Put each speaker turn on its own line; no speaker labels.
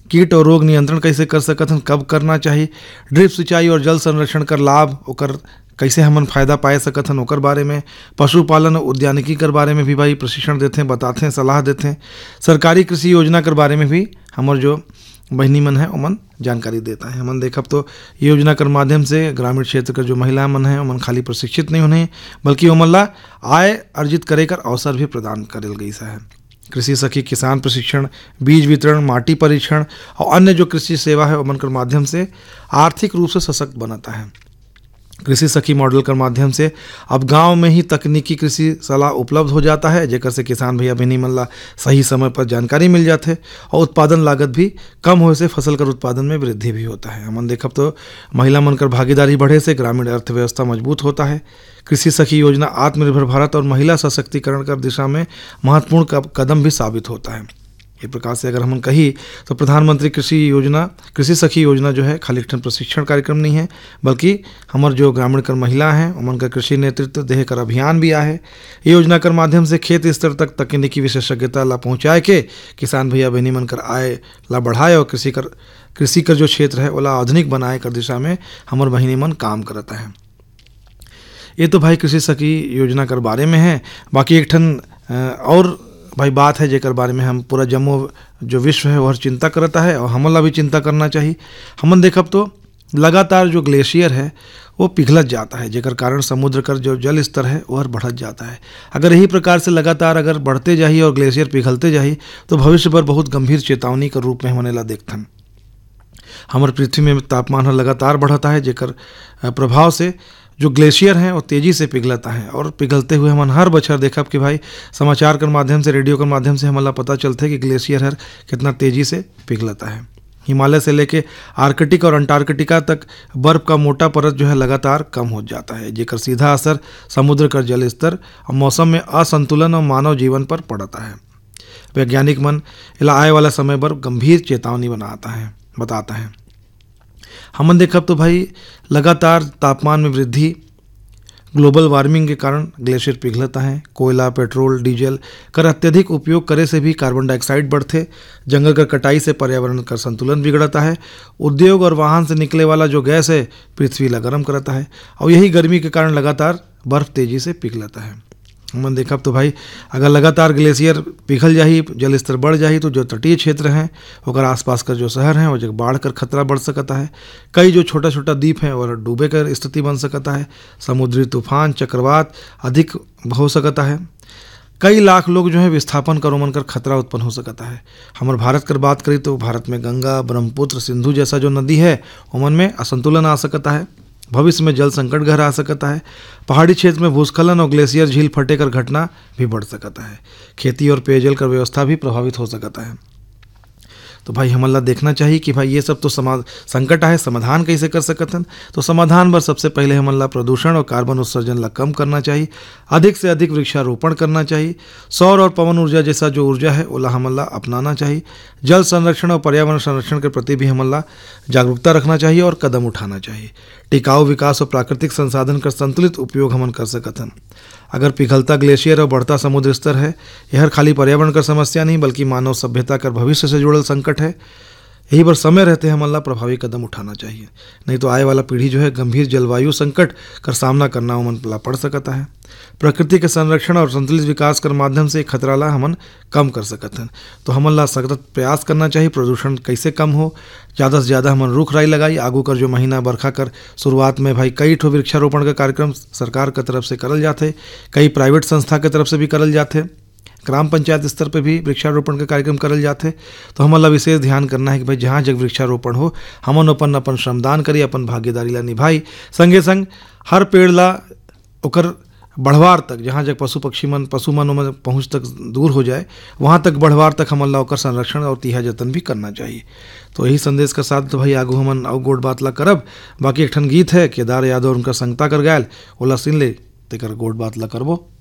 कीट और रोग नियंत्रण कैसे कर सकत हन, कब करना चाहिए, ड्रिप सिंचाई और जल संरक्षण कर लाभ ओकर कैसे हमन फायदा पाए सकत हन ओकर बारे में, पशुपालन और उद्यानिकी कर बारे में भी भाई प्रशिक्षण देते हैं, बताते हैं, सलाह देते हैं। सरकारी कृषि योजना कर बारे में भी हमार जो बहनी मन है ओमन जानकारी देता है। हमन देखब तो ये योजना कर माध्यम से ग्रामीण क्षेत्र का जो महिला मन है ओमन खाली प्रशिक्षित नहीं होने बल्कि ओमन ला आय अर्जित करे कर अवसर भी प्रदान करल गई है। कृषि सखी किसान प्रशिक्षण, बीज वितरण, माटी परीक्षण और अन्य जो कृषि सेवा है ओमन कर माध्यम से आर्थिक रूप से सशक्त बनाता है। कृषि सखी मॉडल के माध्यम से अब गांव में ही तकनीकी कृषि सलाह उपलब्ध हो जाता है, जेकर से किसान भैया बहनी मन ला सही समय पर जानकारी मिल जाते और उत्पादन लागत भी कम होए से फसल कर उत्पादन में वृद्धि भी होता है। हमन देखब तो महिला मन कर भागीदारी बढ़े से ग्रामीण अर्थव्यवस्था मजबूत होता है। कृषि सखी योजना आत्मनिर्भर भारत और महिला सशक्तिकरण कर दिशा में महत्वपूर्ण कदम भी साबित होता है। इस प्रकार से अगर हम कही तो प्रधानमंत्री कृषि सखी योजना जो है खाली एक प्रशिक्षण कार्यक्रम नहीं है, बल्कि हमार जो ग्रामीण कर महिला हैं उमन का कृषि नेतृत्व देह कर अभियान भी है। ये योजना कर माध्यम से खेत स्तर तक तकनीकी विशेषज्ञता ला पहुँचाए के किसान भैया बहनी मन कर आय ला बढ़ाए और कृषि कर जो क्षेत्र है ओला आधुनिक बनाए कर दिशा में हमार बहनी मन काम करता है। ये तो भाई कृषि सखी योजना कर बारे में है। बाकी एक ठन और भाई बात है जेकर बारे में हम पूरा जम्मू जो विश्व है वह चिंता करता है और हमला भी चिंता करना चाहिए। हमन देखब तो लगातार जो ग्लेशियर है वो पिघलत जाता है, जेकर कारण समुद्र का जो जल स्तर है वह बढ़त जाता है। अगर यही प्रकार से लगातार अगर बढ़ते जाही और ग्लेशियर पिघलते जाही तो भविष्य पर बहुत गंभीर चेतावनी के रूप में होने ला देखथन। हमारे पृथ्वी में तापमान लगातार बढ़ता है, जेकर प्रभाव से जो ग्लेशियर हैं वो तेज़ी से पिघलता है और पिघलते हुए हम हर बछर देखब कि भाई समाचार के माध्यम से, रेडियो के माध्यम से हमला पता चलता है कि ग्लेशियर हर कितना तेज़ी से पिघलता है। हिमालय से लेके आर्कटिक और अंटार्कटिका तक बर्फ़ का मोटा परत जो है लगातार कम हो जाता है, जेकर सीधा असर समुद्र का जल स्तर और मौसम में असंतुलन और मानव जीवन पर पड़ता है। वैज्ञानिक मन इला आए वाला समय पर गंभीर चेतावनी बताता है। हमन देखब तो भाई लगातार तापमान में वृद्धि, ग्लोबल वार्मिंग के कारण ग्लेशियर पिघलता है। कोयला, पेट्रोल, डीजल कर अत्यधिक उपयोग करे से भी कार्बन डाइऑक्साइड बढ़ते, जंगल कर कटाई से पर्यावरण का संतुलन बिगड़ता है। उद्योग और वाहन से निकले वाला जो गैस है पृथ्वी ला गर्म करता है और यही गर्मी के कारण लगातार बर्फ़ तेज़ी से पिघलता है। हमन देखब तो भाई अगर लगातार ग्लेशियर पिघल जाही, जल स्तर बढ़ जाही तो जो तटीय क्षेत्र हैं और आसपास का जो शहर हैं वो जगह बाढ़ कर खतरा बढ़ सकता है। कई जो छोटा छोटा द्वीप हैं और डूबे कर स्थिति बन सकता है। समुद्री तूफान, चक्रवात अधिक हो सकता है। कई लाख लोग जो है विस्थापन कर उमन कर खतरा उत्पन्न हो सकता है। हमारे भारत कर बात करी तो भारत में गंगा, ब्रह्मपुत्र, सिंधु जैसा जो नदी है उमन में असंतुलन आ सकता है। भविष्य में जल संकट गहरा सकता है। पहाड़ी क्षेत्र में भूस्खलन और ग्लेशियर झील फटे कर घटना भी बढ़ सकता है। खेती और पेयजल कर व्यवस्था भी प्रभावित हो सकता है। तो भाई हमला देखना चाहिए कि भाई ये सब तो संकट है, समाधान कैसे कर सकते हैं। तो समाधान पर सबसे पहले हमला प्रदूषण और कार्बन उत्सर्जन ला कम करना चाहिए, अधिक से अधिक वृक्षारोपण करना चाहिए, सौर और पवन ऊर्जा जैसा जो ऊर्जा है ओला हमला अपनाना चाहिए, जल संरक्षण और पर्यावरण संरक्षण के प्रति भी हमला जागरूकता रखना चाहिए और कदम उठाना चाहिए। टिकाऊ विकास और प्राकृतिक संसाधन का संतुलित उपयोग हमन कर सकते हैं। अगर पिघलता ग्लेशियर और बढ़ता समुद्र स्तर है, यह खाली पर्यावरण का समस्या नहीं बल्कि मानव सभ्यता का भविष्य से जुड़ल संकट है। यही पर समय रहते हमला प्रभावी कदम उठाना चाहिए, नहीं तो आए वाला पीढ़ी जो है गंभीर जलवायु संकट का सामना करना उमन पड़ सकता है। प्रकृति के संरक्षण और संतुलित विकास के माध्यम से खतरा ला हमन कम कर सकते हैं। तो हमन ला सतत प्रयास करना चाहिए प्रदूषण कैसे कम हो। ज़्यादा से ज़्यादा हमन रुख राई लगाई। आगू कर जो महीना बरखा कर शुरुआत में भाई कई ठो वृक्षारोपण का कार्यक्रम सरकार की तरफ से करल जाते, कई प्राइवेट संस्था की तरफ से भी करल जाते, ग्राम पंचायत स्तर पर भी वृक्षारोपण के कार्यक्रम करल जाते। तो हमन ला विशेष ध्यान करना है कि भाई जहाँ जग वृक्षारोपण हो हमन अपन श्रमदान करी, अपन भागीदारी ला निभाई। संगे संग हर पेड़ ला ओकर बढ़वार तक, जहाँ जग पशु मन में पहुँच तक दूर हो जाए वहाँ तक बढ़वार तक हमन ला ओकर संरक्षण और तिहा जतन भी करना चाहिए। तो यही संदेश के साथ तो भाई आगू हमन और गोट बात ला करब। बाकी एक ठन गीत है केदार यादव उनका संगता कर गायल ओला सुन ले तेकर गोट बात ला करबो।